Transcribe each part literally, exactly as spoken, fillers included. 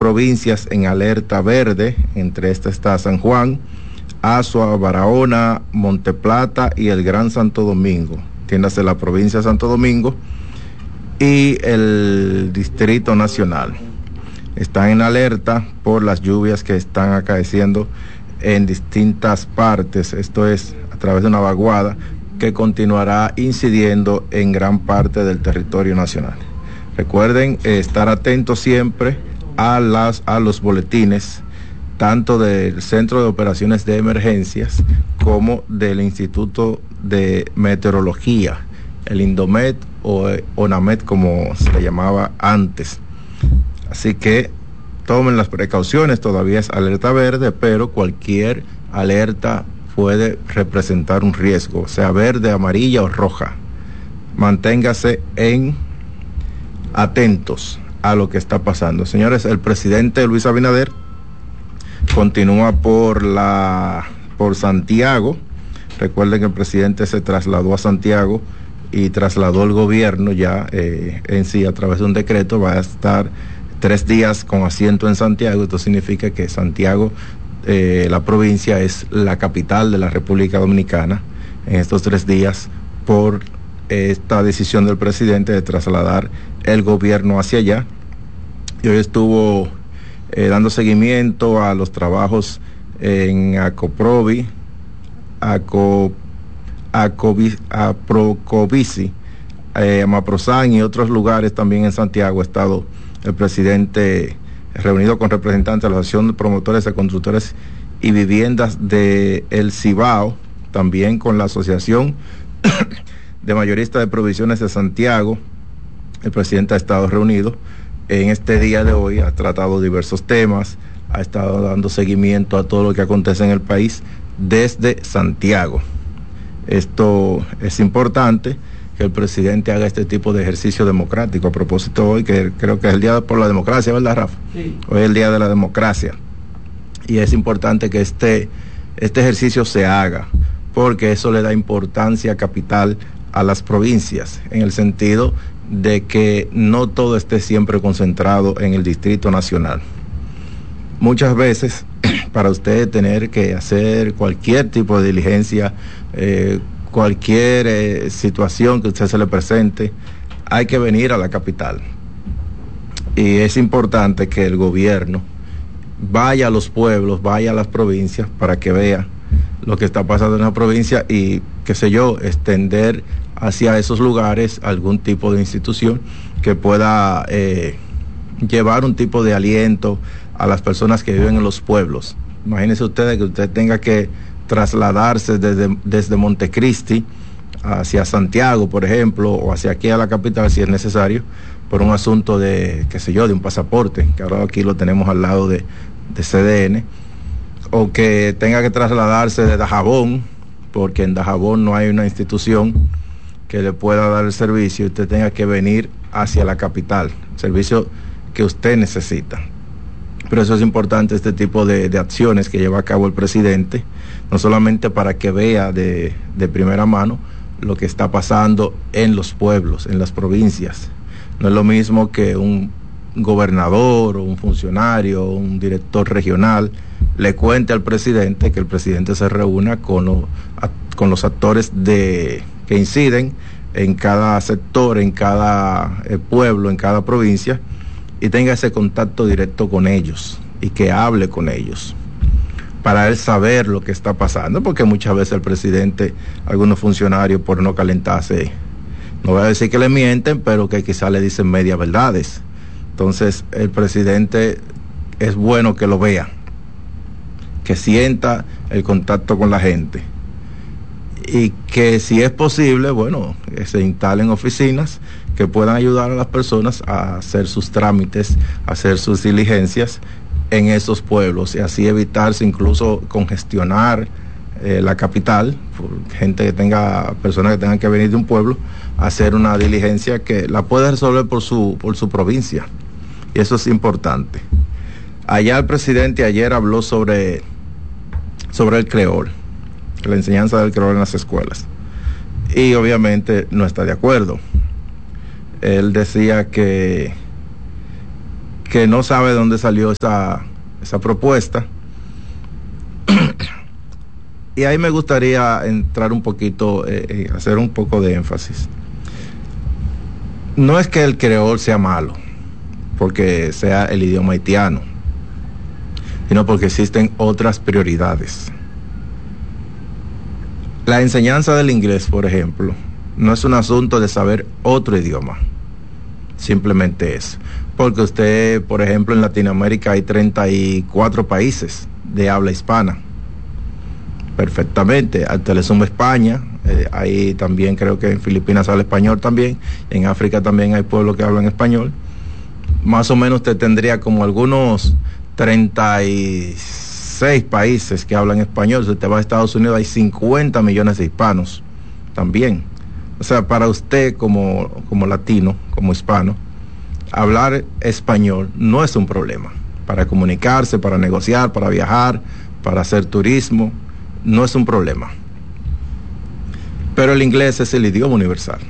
provincias en alerta verde. Entre estas está San Juan, Azua, Barahona, Monteplata y el Gran Santo Domingo. Entiéndase la provincia de Santo Domingo y el Distrito Nacional. Están en alerta por las lluvias que están acaeciendo en distintas partes. Esto es a través de una vaguada que continuará incidiendo en gran parte del territorio nacional. Recuerden eh, estar atentos siempre a, las, a los boletines, tanto del Centro de Operaciones de Emergencias como del Instituto de Meteorología, el INDOMET o ONAMET como se le llamaba antes. Así que tomen las precauciones, todavía es alerta verde, pero cualquier alerta puede representar un riesgo, sea verde, amarilla o roja. Manténgase en atentos a lo que está pasando. Señores, el presidente Luis Abinader continúa por la por Santiago. Recuerden que el presidente se trasladó a Santiago y trasladó el gobierno ya eh, en sí a través de un decreto. Va a estar tres días con asiento en Santiago. Esto significa que Santiago, eh, la provincia, es la capital de la República Dominicana en estos tres días por esta decisión del presidente de trasladar el gobierno hacia allá. Y hoy estuvo eh, dando seguimiento a los trabajos en Acoprovi, Aco, Acovi, Aprocovici, eh, Amaprozán y otros lugares también en Santiago. Ha estado el presidente reunido con representantes de la Asociación de Promotores de Constructores y Viviendas de El Cibao, también con la Asociación de Mayoristas de Provisiones de Santiago. El presidente ha estado reunido en este día de hoy, ha tratado diversos temas, ha estado dando seguimiento a todo lo que acontece en el país desde Santiago. Esto es importante, que el presidente haga este tipo de ejercicio democrático. A propósito, hoy que creo que es el día por la democracia, ¿verdad, Rafa? Sí. Hoy es el día de la democracia y es importante que este, este ejercicio se haga, porque eso le da importancia capital a las provincias, en el sentido de que no todo esté siempre concentrado en el Distrito Nacional. Muchas veces, para usted tener que hacer cualquier tipo de diligencia, eh, cualquier eh, situación que a usted se le presente, hay que venir a la capital. Y es importante que el gobierno vaya a los pueblos, vaya a las provincias para que vea lo que está pasando en la provincia y, qué sé yo, extender hacia esos lugares algún tipo de institución que pueda eh, llevar un tipo de aliento a las personas que viven en los pueblos. Imagínense ustedes que usted tenga que trasladarse desde, desde Montecristi hacia Santiago, por ejemplo, o hacia aquí a la capital, si es necesario, por un asunto de, qué sé yo, de un pasaporte, que ahora aquí lo tenemos al lado de, de C D N, o que tenga que trasladarse de Dajabón, porque en Dajabón no hay una institución que le pueda dar el servicio, y usted tenga que venir hacia la capital, servicio que usted necesita. Pero eso es importante, este tipo de, de acciones que lleva a cabo el presidente, no solamente para que vea de, de primera mano lo que está pasando en los pueblos, en las provincias. No es lo mismo que un gobernador o un funcionario o un director regional le cuente al presidente, que el presidente se reúna con, lo, a, con los actores de, que inciden en cada sector, en cada eh, pueblo, en cada provincia, y tenga ese contacto directo con ellos y que hable con ellos para él saber lo que está pasando, porque muchas veces el presidente, algunos funcionarios, por no calentarse, no voy a decir que le mienten, pero que quizás le dicen medias verdades. Entonces el presidente es bueno que lo vea, que sienta el contacto con la gente y que, si es posible, bueno, que se instalen oficinas que puedan ayudar a las personas a hacer sus trámites, a hacer sus diligencias en esos pueblos, y así evitarse incluso congestionar eh, la capital, por gente que tenga, personas que tengan que venir de un pueblo a hacer una diligencia que la puede resolver por su, por su provincia, y eso es importante. Allá el presidente ayer habló sobre, sobre el creol, la enseñanza del creol en las escuelas, y obviamente no está de acuerdo. Él decía que, que no sabe de dónde salió esa, esa propuesta. Y ahí me gustaría entrar un poquito, eh, eh, hacer un poco de énfasis. No es que el creol sea malo, porque sea el idioma haitiano, sino porque existen otras prioridades. La enseñanza del inglés, por ejemplo, no es un asunto de saber otro idioma, simplemente es porque usted, por ejemplo, en Latinoamérica hay treinta y cuatro países de habla hispana, perfectamente. Al le sumo España, eh, ahí también creo que en Filipinas habla español también, en África también hay pueblos que hablan español. Más o menos usted tendría como algunos treinta y seis países que hablan español. Si usted va a Estados Unidos hay cincuenta millones de hispanos también. O sea, para usted como, como latino, como hispano, hablar español no es un problema. Para comunicarse, para negociar, para viajar, para hacer turismo, no es un problema. Pero el inglés es el idioma universal.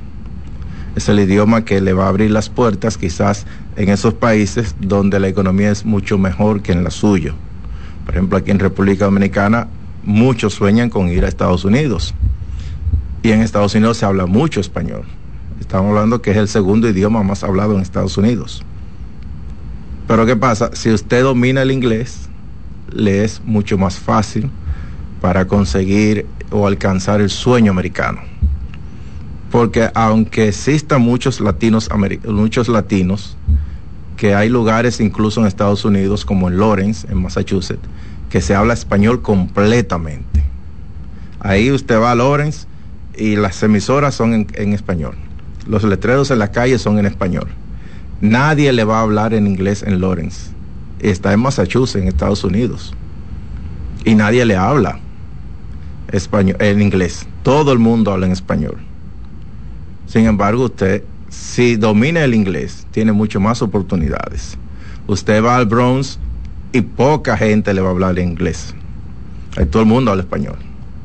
Es el idioma que le va a abrir las puertas quizás en esos países donde la economía es mucho mejor que en la suya. Por ejemplo, aquí en República Dominicana muchos sueñan con ir a Estados Unidos. Y en Estados Unidos se habla mucho español. Estamos hablando que es el segundo idioma más hablado en Estados Unidos. Pero ¿qué pasa? Si usted domina el inglés, le es mucho más fácil para conseguir o alcanzar el sueño americano. Porque aunque existan muchos latinos, muchos latinos, que hay lugares incluso en Estados Unidos, como en Lawrence, en Massachusetts, que se habla español completamente. Ahí usted va a Lawrence y las emisoras son en, en español. Los letreros en la calle son en español. Nadie le va a hablar en inglés en Lawrence. Está en Massachusetts, en Estados Unidos. Y nadie le habla español, en inglés. Todo el mundo habla en español. Sin embargo, usted, si domina el inglés, tiene mucho más oportunidades. Usted va al Bronx y poca gente le va a hablar en inglés. Ahí todo el mundo habla español.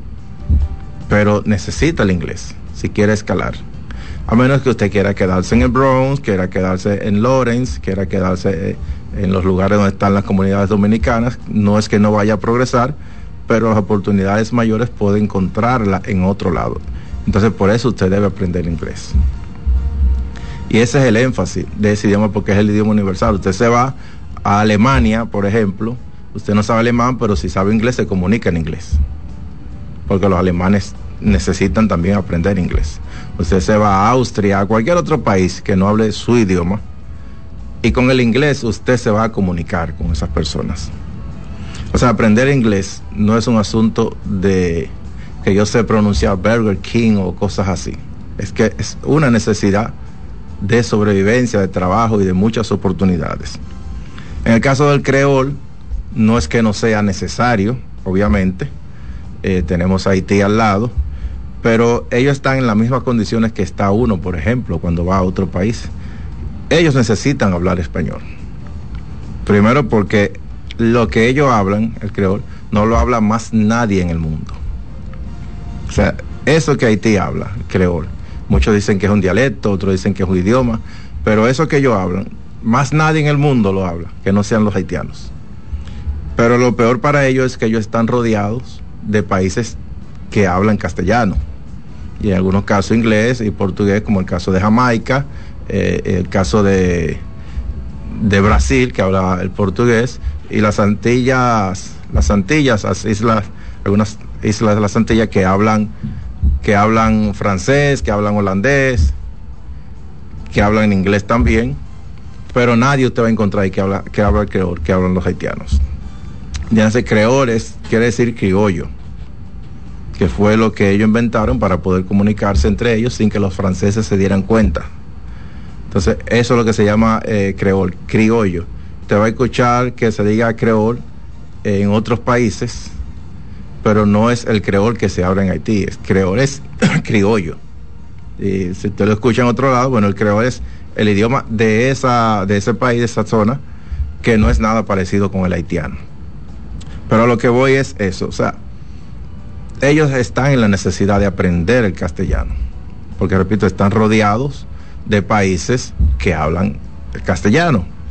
Pero necesita el inglés si quiere escalar. A menos que usted quiera quedarse en el Bronx, quiera quedarse en Lawrence, quiera quedarse en los lugares donde están las comunidades dominicanas. No es que no vaya a progresar, pero las oportunidades mayores puede encontrarla en otro lado. Entonces, por eso usted debe aprender inglés. Y ese es el énfasis de ese idioma, porque es el idioma universal. Usted se va a Alemania, por ejemplo, usted no sabe alemán, pero si sabe inglés, se comunica en inglés. Porque los alemanes necesitan también aprender inglés. Usted se va a Austria, a cualquier otro país que no hable su idioma, y con el inglés usted se va a comunicar con esas personas. O sea, aprender inglés no es un asunto de que yo sé pronunciar Burger King o cosas así. Es que es una necesidad de sobrevivencia, de trabajo y de muchas oportunidades. En el caso del creol, no es que no sea necesario, obviamente. Eh, tenemos a Haití al lado, pero ellos están en las mismas condiciones que está uno, por ejemplo, cuando va a otro país. Ellos necesitan hablar español. Primero porque lo que ellos hablan, el creol, no lo habla más nadie en el mundo. O sea, eso que Haití habla, el creol, muchos dicen que es un dialecto, otros dicen que es un idioma, pero eso que ellos hablan, más nadie en el mundo lo habla, que no sean los haitianos. Pero lo peor para ellos es que ellos están rodeados de países que hablan castellano, y en algunos casos inglés y portugués, como el caso de Jamaica, eh, el caso de, de Brasil, que habla el portugués, y las Antillas, las Antillas, las islas, algunas islas de las Antillas que hablan, que hablan francés, que hablan holandés, que hablan inglés también, pero nadie usted va a encontrar ahí que habla, que habla el creol, que hablan los haitianos. Ya ese creol es, quiere decir criollo, que fue lo que ellos inventaron para poder comunicarse entre ellos sin que los franceses se dieran cuenta. Entonces, eso es lo que se llama eh, creol, criollo. Te va a escuchar que se diga creol en otros países, pero no es el creol que se habla en Haití. Es creol es criollo. Y si usted lo escucha en otro lado, bueno, el creol es el idioma de esa, de ese país, de esa zona, que no es nada parecido con el haitiano. Pero a lo que voy es eso, o sea, ellos están en la necesidad de aprender el castellano, porque repito, están rodeados de países que hablan el castellano.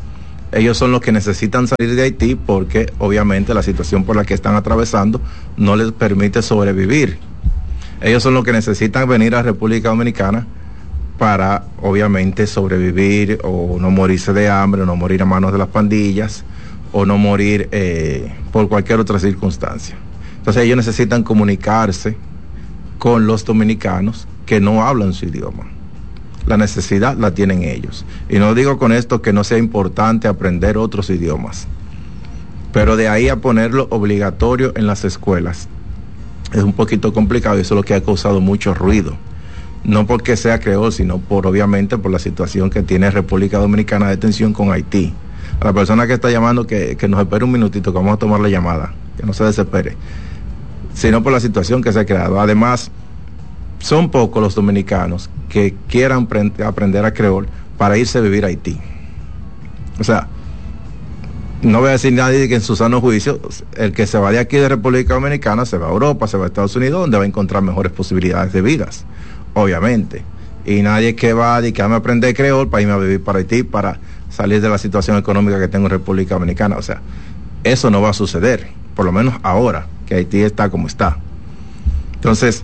Ellos son los que necesitan salir de Haití porque obviamente la situación por la que están atravesando no les permite sobrevivir. Ellos son los que necesitan venir a República Dominicana para obviamente sobrevivir o no morirse de hambre, o no morir a manos de las pandillas, o no morir eh, por cualquier otra circunstancia. Entonces ellos necesitan comunicarse con los dominicanos que no hablan su idioma. La necesidad la tienen ellos. Y no digo con esto que no sea importante aprender otros idiomas, pero de ahí a ponerlo obligatorio en las escuelas es un poquito complicado, y eso es lo que ha causado mucho ruido. No porque sea creol, sino por obviamente por la situación que tiene República Dominicana de tensión con Haití. A la persona que está llamando, que, que nos espere un minutito, que vamos a tomar la llamada, que no se desespere, sino por la situación que se ha creado. Además, son pocos los dominicanos que quieran pre- aprender a creol para irse a vivir a Haití. O sea, no voy a decir nadie que en su sano juicio, el que se va de aquí de República Dominicana se va a Europa, se va a Estados Unidos, donde va a encontrar mejores posibilidades de vidas, obviamente. Y nadie que va a dedicarme a aprender creol para irme a vivir para Haití, para salir de la situación económica que tengo en República Dominicana. O sea, eso no va a suceder, por lo menos ahora que Haití está como está. Entonces,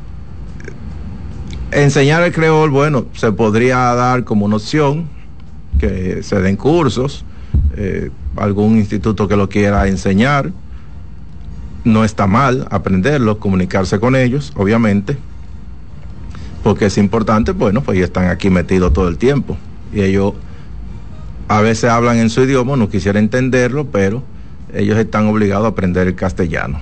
enseñar el creol, bueno, se podría dar como una opción, que se den cursos, eh, algún instituto que lo quiera enseñar. No está mal aprenderlo, comunicarse con ellos, obviamente, porque es importante. Bueno, pues ellos están aquí metidos todo el tiempo, y ellos a veces hablan en su idioma, no quisiera entenderlo, pero ellos están obligados a aprender el castellano.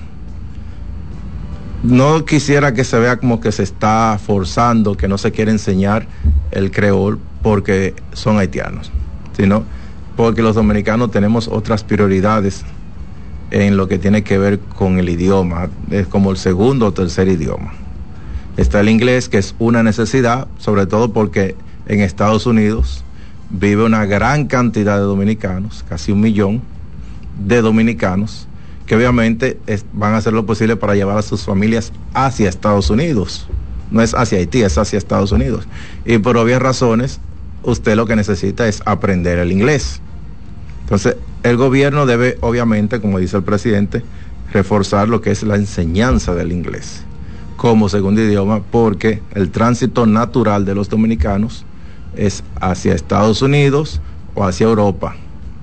No quisiera que se vea como que se está forzando, que no se quiere enseñar el creol porque son haitianos, sino porque los dominicanos tenemos otras prioridades en lo que tiene que ver con el idioma. Es como el segundo o tercer idioma. Está el inglés, que es una necesidad, sobre todo porque en Estados Unidos vive una gran cantidad de dominicanos, casi un millón de dominicanos, que obviamente es, van a hacer lo posible para llevar a sus familias hacia Estados Unidos. No es hacia Haití, es hacia Estados Unidos. Y por obvias razones, usted lo que necesita es aprender el inglés. Entonces, el gobierno debe, obviamente, como dice el presidente, reforzar lo que es la enseñanza del inglés como segundo idioma, porque el tránsito natural de los dominicanos es hacia Estados Unidos o hacia Europa.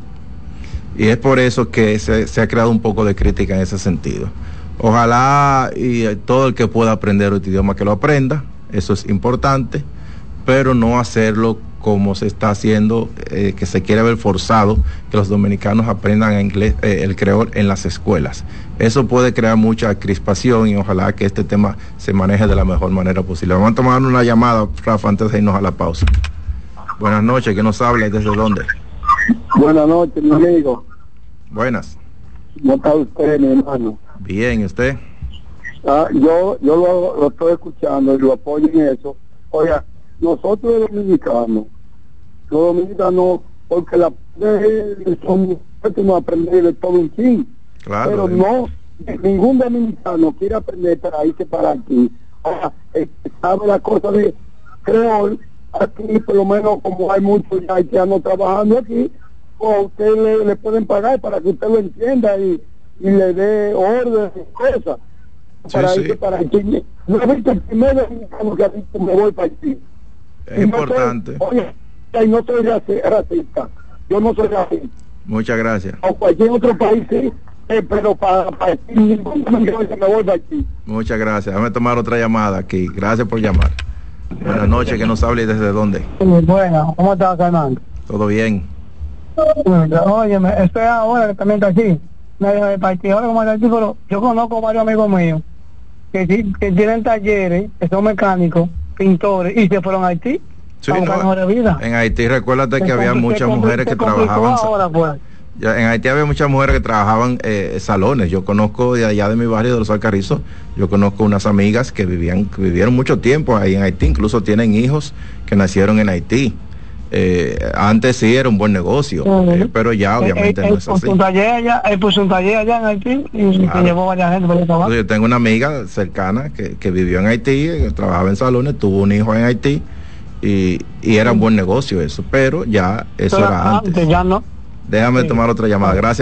Y es por eso que se, se ha creado un poco de crítica en ese sentido. Ojalá y todo el que pueda aprender otro idioma que lo aprenda, eso es importante, pero no hacerlo como se está haciendo, eh, que se quiere ver forzado que los dominicanos aprendan inglés, eh, el creol en las escuelas. Eso puede crear mucha crispación, y ojalá que este tema se maneje de la mejor manera posible. Vamos a tomar una llamada, Rafa, antes de irnos a la pausa. Buenas noches, ¿quién nos habla y desde dónde? Buenas noches, mi amigo. Buenas. ¿Cómo está usted, mi hermano? Bien, ¿y usted? Ah, yo yo lo, lo estoy escuchando y lo apoyo en eso. Oiga, nosotros los dominicanos, los dominicanos, porque la somos no aprender de todo un chin, claro, pero eh. no, ningún dominicano quiere aprender para irse para aquí. Ahora, eh, sabe la cosa de creol, aquí por lo menos como hay muchos ya haitianos trabajando aquí, o usted le, le pueden pagar para que usted lo entienda y, y le dé órdenes y cosas. Sí, para sí. irse para Haití. Yo he visto el primer dominicano que ha dicho me voy para Haití. Es importante. No soy, oye, no soy racista, yo no soy racista. Muchas gracias. O cualquier otro país sí, eh, pero para, para Haití, ningún dominicano me voy para Haití. Muchas gracias. Déjame tomar otra llamada aquí. Gracias por llamar. Buenas noches, ¿que nos hable y desde dónde? Bueno, ¿cómo estás, Fernando? Todo bien. Oye, estoy ahora que también está aquí. Nadie de Haití, ahora como está aquí, pero yo conozco varios amigos míos que, que tienen talleres, que son mecánicos, pintores, y se fueron a Haití. Sí, no, vida. En Haití, recuérdate que había muchas mujeres que trabajaban. Ahora, pues. Ya, en Haití había muchas mujeres que trabajaban eh, salones. Yo conozco de allá de mi barrio, de los Alcarrizos, yo conozco unas amigas que vivían, que vivieron mucho tiempo ahí en Haití, incluso tienen hijos que nacieron en Haití. Eh, antes sí era un buen negocio, uh-huh. eh, pero ya obviamente eh, no es así. Un taller allá, él puso un taller allá en Haití y claro. Se llevó varias gente para trabajar. Yo tengo una amiga cercana que, que vivió en Haití, que trabajaba en salones, tuvo un hijo en Haití y, y era un buen negocio eso, pero ya eso pero era antes. antes ya no. Déjame Sí. tomar otra llamada. Gracias.